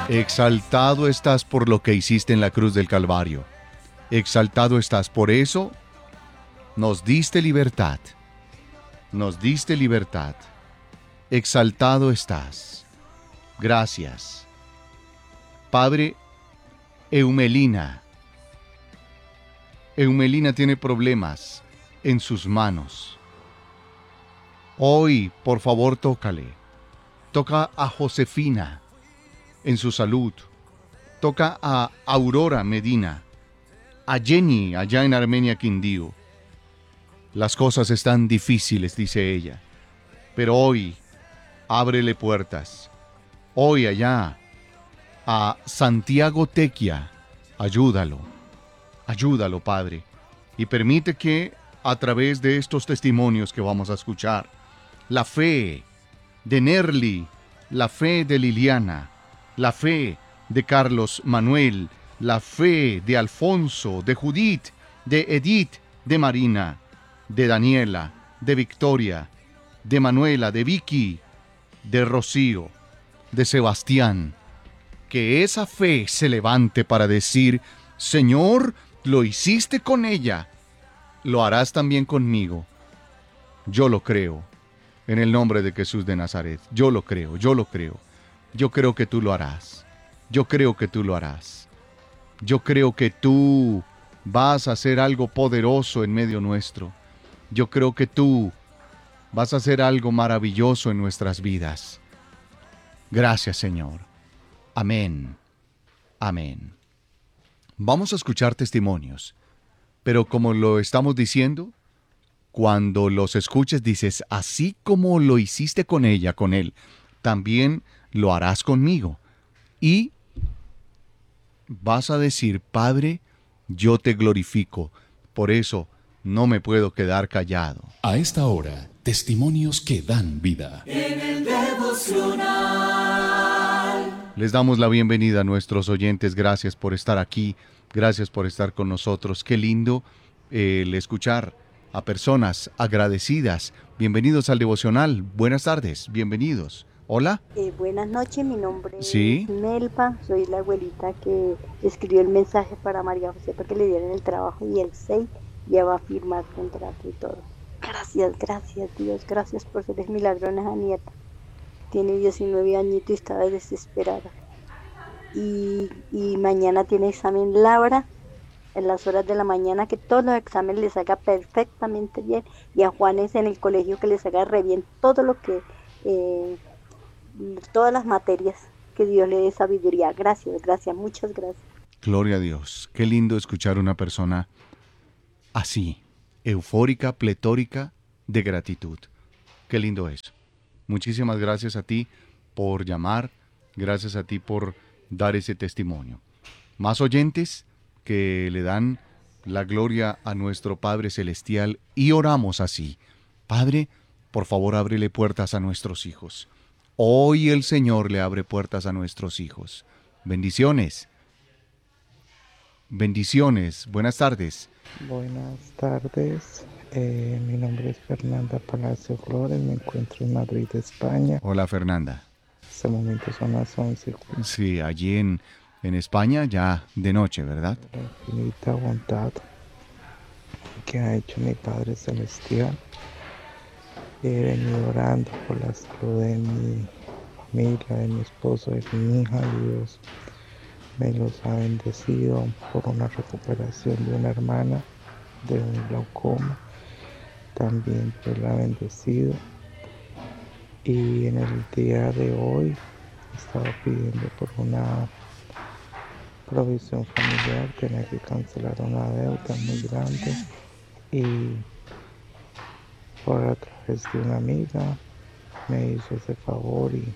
Exaltado estás por lo que hiciste en la cruz del Calvario. Exaltado estás. Por eso nos diste libertad. Nos diste libertad. Exaltado estás. Gracias. Padre, Eumelina tiene problemas en sus manos. Hoy, por favor, tócale. Toca a Josefina en su salud. Toca a Aurora Medina, a Jenny allá en Armenia, Quindío. Las cosas están difíciles, dice ella, pero hoy ábrele puertas. Hoy allá a Santiago Tequia, ayúdalo, Padre, y permite que a través de estos testimonios que vamos a escuchar, la fe de Nerly, la fe de Liliana, la fe de Carlos Manuel, la fe de Alfonso, de Judith, de Edith, de Marina, de Daniela, de Victoria, de Manuela, de Vicky, de Rocío, de Sebastián, que esa fe se levante para decir: Señor, lo hiciste con ella, lo harás también conmigo. Yo lo creo, en el nombre de Jesús de Nazaret. Yo lo creo. Yo creo que tú lo harás. Yo creo que tú lo harás. Yo creo que tú vas a hacer algo poderoso en medio nuestro. Yo creo que tú vas a hacer algo maravilloso en nuestras vidas. Gracias, Señor. Amén. Amén. Vamos a escuchar testimonios, pero como lo estamos diciendo, cuando los escuches dices, así como lo hiciste con ella, con él, también lo harás conmigo. Y vas a decir: Padre, yo te glorifico, por eso no me puedo quedar callado. A esta hora, testimonios que dan vida. En el devocional. Les damos la bienvenida a nuestros oyentes. Gracias por estar aquí. Gracias por estar con nosotros. Qué lindo el escuchar a personas agradecidas. Bienvenidos al devocional. Buenas tardes. Bienvenidos. Hola. Buenas noches, mi nombre ¿Sí? es Nelpa, soy la abuelita que escribió el mensaje para María José para que le dieran el trabajo, y el 6 ya va a firmar contrato y todo. Gracias Dios, gracias por ser milagrona a nieta. Tiene 19 añitos y estaba desesperada. Y mañana tiene examen Laura en las horas de la mañana, que todos los exámenes les haga perfectamente bien, y a Juanes en el colegio que les haga re bien todo lo que... todas las materias, que Dios le dé sabiduría. Gracias, muchas gracias. Gloria a Dios. Qué lindo escuchar una persona así, eufórica, pletórica de gratitud. Qué lindo eso. Muchísimas gracias a ti por llamar, gracias a ti por dar ese testimonio. Más oyentes que le dan la gloria a nuestro Padre Celestial, y oramos así: Padre, por favor, ábrele puertas a nuestros hijos. Hoy el Señor le abre puertas a nuestros hijos. Bendiciones. Bendiciones. Buenas tardes. Buenas tardes. Mi nombre es Fernanda Palacio Flores. Me encuentro en Madrid, España. Hola, Fernanda. En este momento son las 11. Sí, allí en España ya de noche, ¿verdad? La infinita bondad que ha hecho mi Padre Celestial. He venido orando por la salud de mi familia, de mi esposo, de mi hija. Dios me los ha bendecido por una recuperación de una hermana de un glaucoma. También Dios la ha bendecido. Y en el día de hoy estaba pidiendo por una provisión familiar. Tenía que cancelar una deuda muy grande, y por a través de una amiga me hizo ese favor, y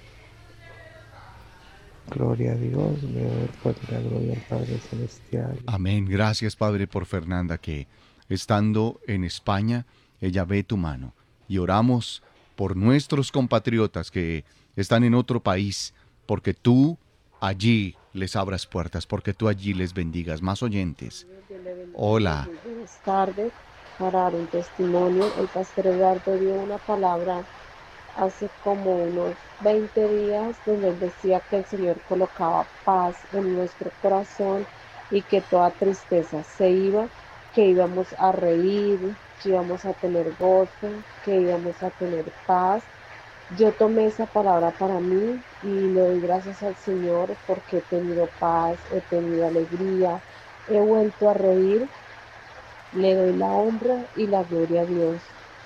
gloria a Dios, le doy la gloria al Padre Celestial. Amén. Gracias, Padre, por Fernanda, que estando en España, ella ve tu mano. Y oramos por nuestros compatriotas que están en otro país, porque tú allí les abras puertas, porque tú allí les bendigas. Más oyentes. Hola. Buenas tardes. Para dar un testimonio, el pastor Eduardo dio una palabra hace como unos 20 días, donde él decía que el Señor colocaba paz en nuestro corazón y que toda tristeza se iba, que íbamos a reír, que íbamos a tener gozo, que íbamos a tener paz. Yo tomé esa palabra para mí y le doy gracias al Señor porque he tenido paz, he tenido alegría, he vuelto a reír. Le doy la honra y la gloria a Dios.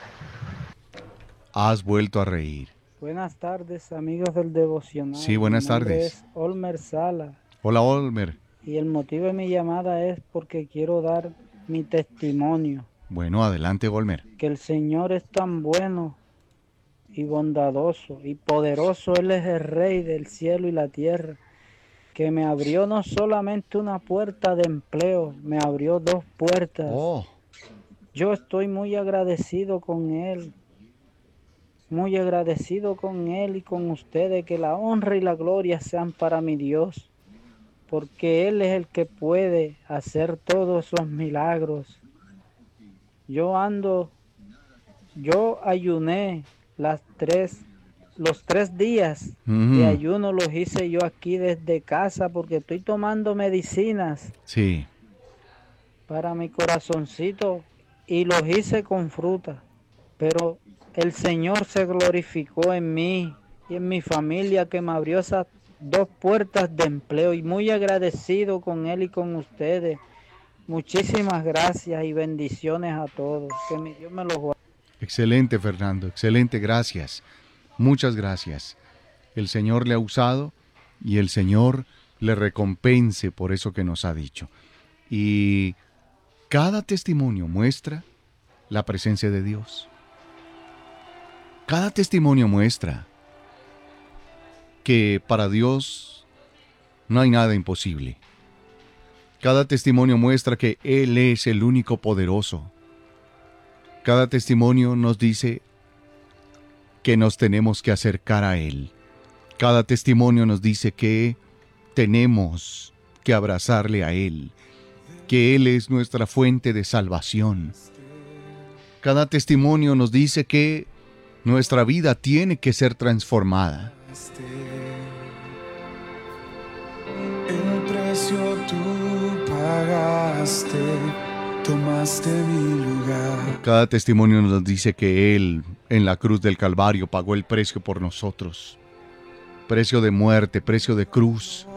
Has vuelto a reír. Buenas tardes, amigos del devocional. Sí, buenas Mi nombre tardes. es Olmer Sala Hola, Olmer. y el motivo de mi llamada es porque quiero dar mi testimonio, Bueno, adelante, Olmer. que el Señor es tan bueno y bondadoso y poderoso. Él es el Rey del cielo y la tierra, que me abrió no solamente una puerta de empleo, me abrió 2 puertas. Oh, Yo estoy muy agradecido con Él. Muy agradecido con Él y con ustedes, que la honra y la gloria sean para mi Dios, porque Él es el que puede hacer todos esos milagros. Yo ayuné los 3 días de ayuno los hice yo aquí desde casa, porque estoy tomando medicinas sí. para mi corazoncito y los hice con fruta, pero el Señor se glorificó en mí y en mi familia, que me abrió esas 2 puertas de empleo, y muy agradecido con Él y con ustedes. Muchísimas gracias y bendiciones a todos. Que mi Dios me los guarde. Excelente, Fernando. Excelente, gracias. Muchas gracias. El Señor le ha usado y el Señor le recompense por eso que nos ha dicho. Y cada testimonio muestra la presencia de Dios. Cada testimonio muestra que para Dios no hay nada imposible. Cada testimonio muestra que Él es el único poderoso. Cada testimonio nos dice que nos tenemos que acercar a Él. Cada testimonio nos dice que tenemos que abrazarle a Él, que Él es nuestra fuente de salvación. Cada testimonio nos dice que nuestra vida tiene que ser transformada. El precio tú pagaste, tomaste mi lugar. Cada testimonio nos dice que Él, en la cruz del Calvario, pagó el precio por nosotros. Precio de muerte, precio de cruz.